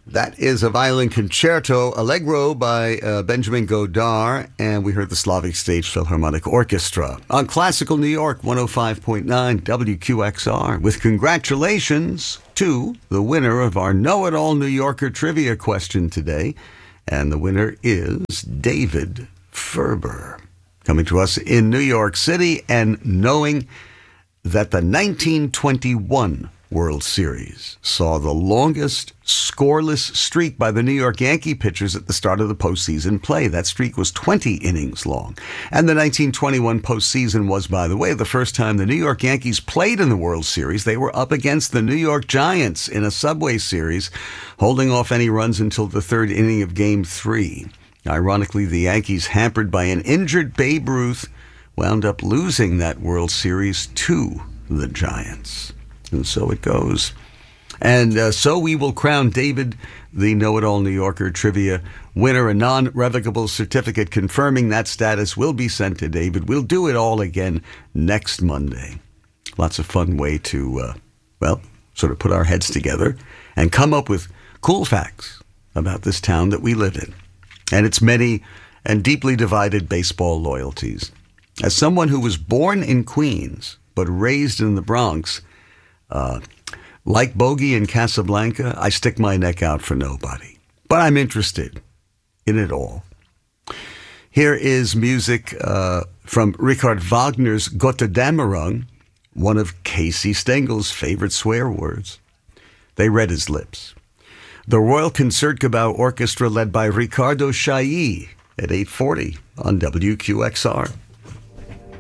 That is a violin concerto, Allegro by Benjamin Godard, and we heard the Slavic Stage Philharmonic Orchestra on Classical New York 105.9 WQXR, with congratulations to the winner of our Know-It-All New Yorker trivia question today, and the winner is David Ferber, coming to us in New York City and knowing that the 1921 World Series saw the longest scoreless streak by the New York Yankee pitchers at the start of the postseason play. That streak was 20 innings long. And the 1921 postseason was, by the way, the first time the New York Yankees played in the World Series. They were up against the New York Giants in a Subway Series, holding off any runs until the third inning of Game 3. Ironically, the Yankees, hampered by an injured Babe Ruth, wound up losing that World Series to the Giants. And so it goes. And so we will crown David the Know-It-All New Yorker trivia winner. A non-revocable certificate confirming that status will be sent to David. We'll do it all again next Monday. Lots of fun way to, sort of put our heads together and come up with cool facts about this town that we live in and its many and deeply divided baseball loyalties. As someone who was born in Queens but raised in the Bronx, like Bogey in Casablanca, I stick my neck out for nobody. But I'm interested in it all. Here is music from Richard Wagner's Götterdämmerung, one of Casey Stengel's favorite swear words. They read his lips. The Royal Concertgebouw Orchestra led by Ricardo Chailly at 8:40 on WQXR.